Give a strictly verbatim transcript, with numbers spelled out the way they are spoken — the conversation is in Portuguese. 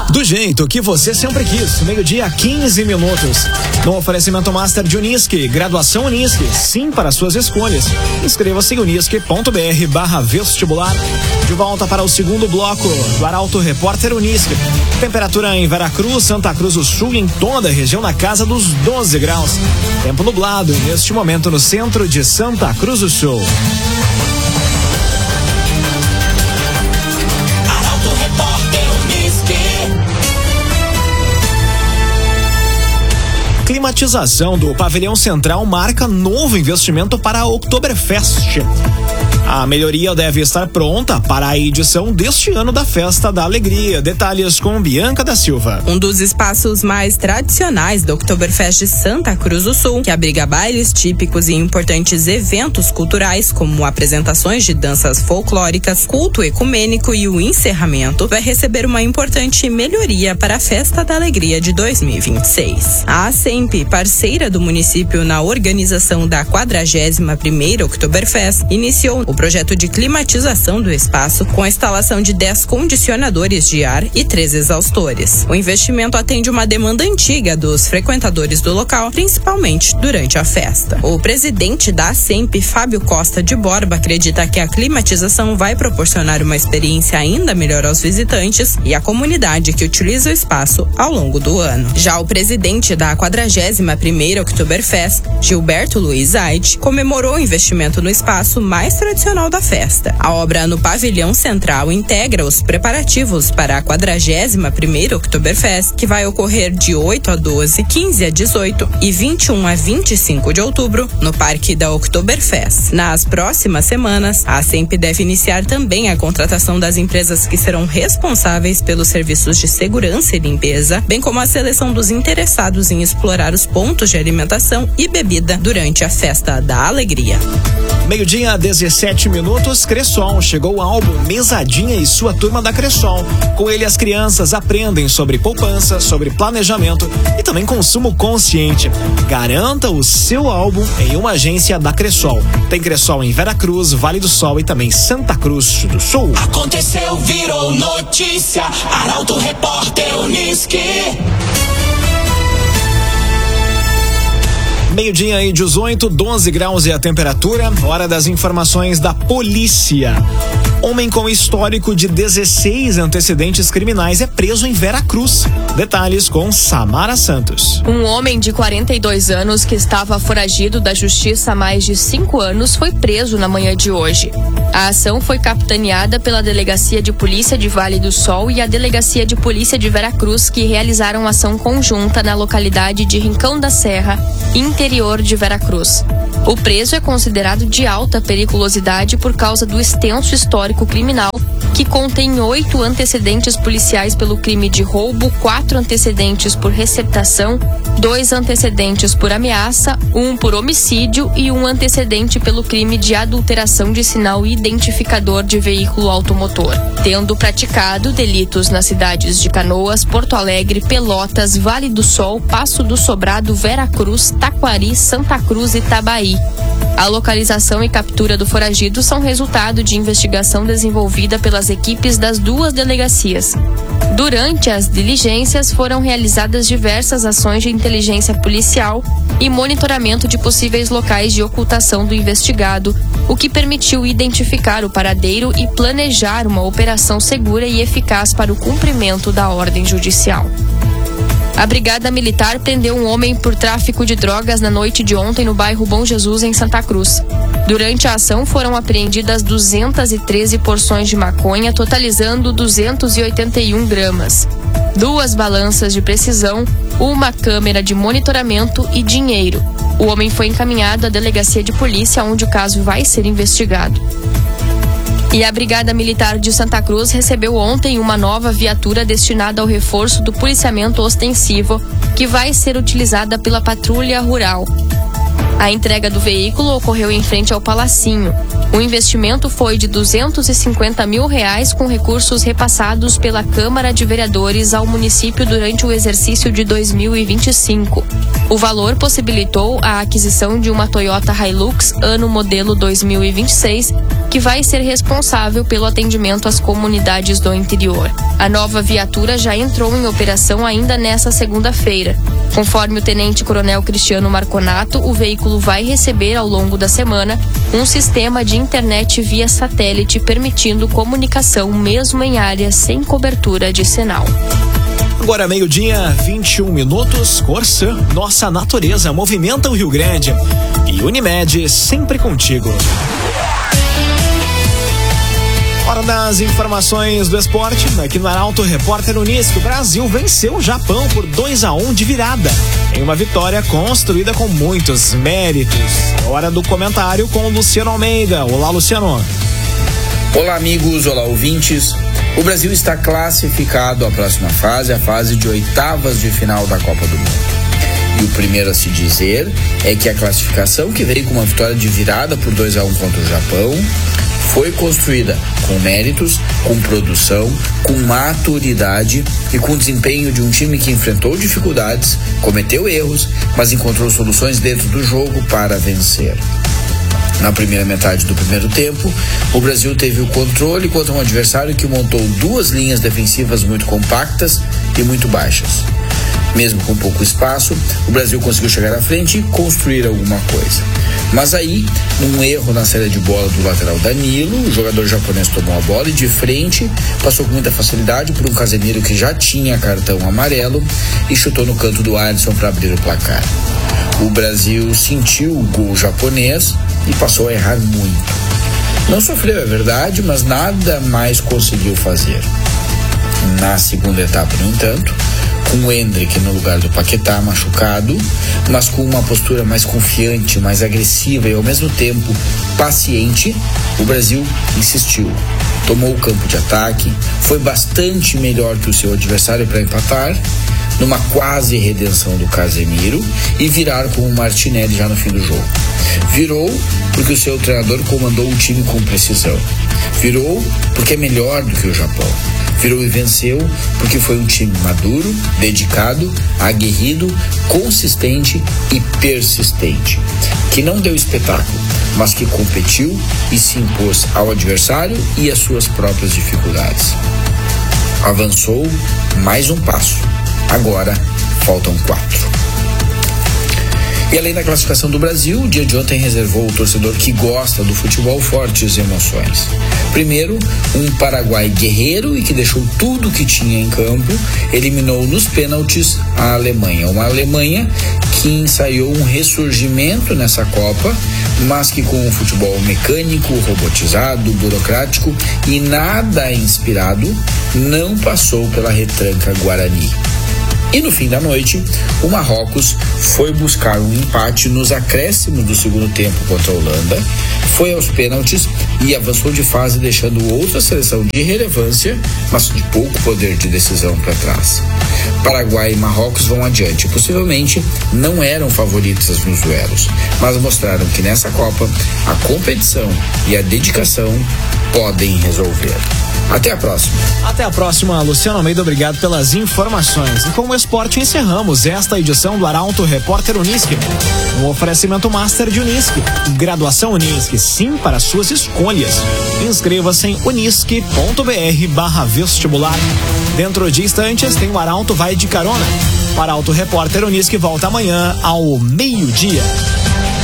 Do jeito que você sempre quis, meio-dia, quinze minutos. No oferecimento Master de Unisque, graduação Unisque, sim para suas escolhas. Inscreva-se em unisque.br barra vestibular. De volta para o segundo bloco do Arauto Repórter Unisque. Temperatura em Veracruz, Santa Cruz do Sul e em toda a região na casa dos doze graus. Tempo nublado neste momento no centro de Santa Cruz do Sul. Climatização do pavilhão central marca novo investimento para a Oktoberfest. A melhoria deve estar pronta para a edição deste ano da Festa da Alegria. Detalhes com Bianca da Silva. Um dos espaços mais tradicionais da Oktoberfest Santa Cruz do Sul, que abriga bailes típicos e importantes eventos culturais, como apresentações de danças folclóricas, culto ecumênico e o encerramento, vai receber uma importante melhoria para a Festa da Alegria de dois mil e vinte e seis. A ASEMP, parceira do município na organização da quadragésima primeira Oktoberfest, iniciou o projeto de climatização do espaço com a instalação de dez condicionadores de ar e três exaustores. O investimento atende uma demanda antiga dos frequentadores do local, principalmente durante a festa. O presidente da ASEMP, Fábio Costa de Borba, acredita que a climatização vai proporcionar uma experiência ainda melhor aos visitantes e à comunidade que utiliza o espaço ao longo do ano. Já o presidente da quadragésima primeira Oktoberfest, Gilberto Luiz Aide, comemorou o investimento no espaço mais tradicional da festa. A obra no pavilhão central integra os preparativos para a quadragésima primeira Oktoberfest, que vai ocorrer de oito a doze, quinze a dezoito e vinte e um a vinte e cinco de outubro no Parque da Oktoberfest. Nas próximas semanas, a ASEMP deve iniciar também a contratação das empresas que serão responsáveis pelos serviços de segurança e limpeza, bem como a seleção dos interessados em explorar os pontos de alimentação e bebida durante a Festa da Alegria. Meio-dia, dezessete minutos, Cressol. Chegou o álbum Mesadinha e sua turma da Cressol. Com ele as crianças aprendem sobre poupança, sobre planejamento e também consumo consciente. Garanta o seu álbum em uma agência da Cressol. Tem Cressol em Veracruz, Vale do Sol e também Santa Cruz do Sul. Aconteceu, virou notícia. Arauto Repórter Unisque. Meio-dia e dezoito, doze graus é a temperatura. Hora das informações da polícia. Homem com histórico de dezesseis antecedentes criminais é preso em Veracruz. Detalhes com Samara Santos. Um homem de quarenta e dois anos que estava foragido da justiça há mais de cinco anos foi preso na manhã de hoje. A ação foi capitaneada pela Delegacia de Polícia de Vale do Sol e a Delegacia de Polícia de Veracruz, que realizaram ação conjunta na localidade de Rincão da Serra, interior de Veracruz. O preso é considerado de alta periculosidade por causa do extenso histórico criminal, que contém oito antecedentes policiais pelo crime de roubo, quatro antecedentes por receptação, dois antecedentes por ameaça, um por homicídio e um antecedente pelo crime de adulteração de sinal identificador de veículo automotor, tendo praticado delitos nas cidades de Canoas, Porto Alegre, Pelotas, Vale do Sol, Passo do Sobrado, Veracruz, Taquari, Santa Cruz e Itabaí. A localização e captura do foragido são resultado de investigação desenvolvida pelas equipes das duas delegacias. Durante as diligências foram realizadas diversas ações de inteligência policial e monitoramento de possíveis locais de ocultação do investigado, o que permitiu identificar o paradeiro e planejar uma operação segura e eficaz para o cumprimento da ordem judicial. A Brigada Militar prendeu um homem por tráfico de drogas na noite de ontem no bairro Bom Jesus, em Santa Cruz. Durante a ação foram apreendidas duzentas e treze porções de maconha, totalizando duzentos e oitenta e um gramas. Duas balanças de precisão, uma câmera de monitoramento e dinheiro. O homem foi encaminhado à delegacia de polícia, onde o caso vai ser investigado. E a Brigada Militar de Santa Cruz recebeu ontem uma nova viatura destinada ao reforço do policiamento ostensivo, que vai ser utilizada pela Patrulha Rural. A entrega do veículo ocorreu em frente ao Palacinho. O investimento foi de duzentos e cinquenta mil reais com recursos repassados pela Câmara de Vereadores ao município durante o exercício de dois mil e vinte e cinco. O valor possibilitou a aquisição de uma Toyota Hilux ano modelo dois mil e vinte e seis, que vai ser responsável pelo atendimento às comunidades do interior. A nova viatura já entrou em operação ainda nesta segunda-feira. Conforme o tenente-coronel Cristiano Marconato, o veículo vai receber ao longo da semana um sistema de internet via satélite permitindo comunicação mesmo em áreas sem cobertura de sinal. Agora meio-dia, vinte e um minutos, Corsã, nossa natureza movimenta o Rio Grande. E Unimed, sempre contigo. Hora das informações do esporte, aqui no Arauto Repórter Unisque. O Brasil venceu o Japão por dois a um de virada, em uma vitória construída com muitos méritos. Hora do comentário com o Luciano Almeida. Olá, Luciano. Olá, amigos, olá, ouvintes. O Brasil está classificado à próxima fase, a fase de oitavas de final da Copa do Mundo. E o primeiro a se dizer é que a classificação, que veio com uma vitória de virada por dois a um contra o Japão, foi construída com méritos, com produção, com maturidade e com o desempenho de um time que enfrentou dificuldades, cometeu erros, mas encontrou soluções dentro do jogo para vencer. Na primeira metade do primeiro tempo, o Brasil teve o controle contra um adversário que montou duas linhas defensivas muito compactas e muito baixas. Mesmo com pouco espaço, o Brasil conseguiu chegar à frente e construir alguma coisa. Mas aí, um erro na saída de bola do lateral Danilo, o jogador japonês tomou a bola e de frente passou com muita facilidade por um Casemiro que já tinha cartão amarelo e chutou no canto do Alisson para abrir o placar. O Brasil sentiu o gol japonês e passou a errar muito. Não sofreu, é verdade, mas nada mais conseguiu fazer. Na segunda etapa, no entanto, com o Endrick no lugar do Paquetá machucado, mas com uma postura mais confiante, mais agressiva e ao mesmo tempo paciente, o Brasil insistiu. Tomou o campo de ataque, foi bastante melhor que o seu adversário para empatar, numa quase redenção do Casemiro, e virar com o Martinelli já no fim do jogo. Virou porque o seu treinador comandou o time com precisão. Virou porque é melhor do que o Japão. Virou e venceu porque foi um time maduro, dedicado, aguerrido, consistente e persistente, que não deu espetáculo, mas que competiu e se impôs ao adversário e às suas próprias dificuldades. Avançou mais um passo. Agora faltam quatro. E além da classificação do Brasil, o dia de ontem reservou o torcedor que gosta do futebol fortes emoções. Primeiro, um Paraguai guerreiro e que deixou tudo que tinha em campo, eliminou nos pênaltis a Alemanha. Uma Alemanha que ensaiou um ressurgimento nessa Copa, mas que com o futebol mecânico, robotizado, burocrático e nada inspirado, não passou pela retranca Guarani. E no fim da noite, o Marrocos foi buscar um empate nos acréscimos do segundo tempo contra a Holanda, foi aos pênaltis e avançou de fase, deixando outra seleção de relevância, mas de pouco poder de decisão para trás. Paraguai e Marrocos vão adiante. Possivelmente não eram favoritos nos duelos, mas mostraram que nessa Copa a competição e a dedicação podem resolver. Até a próxima. Até a próxima, Luciano Almeida, obrigado pelas informações. E com o esporte encerramos esta edição do Arauto Repórter Unisque. Um oferecimento Master de Unisque. Graduação Unisque, sim para suas escolhas. Inscreva-se em unisque.br barra vestibular. Dentro de instantes tem o Arauto Vai de Carona. O Arauto Repórter Unisque volta amanhã ao meio-dia.